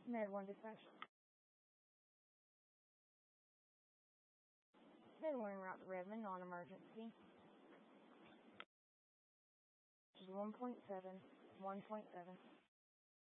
Med 1 dispatch. Med 1 en route to Redmond, non-emergency. 1.7, 1.7.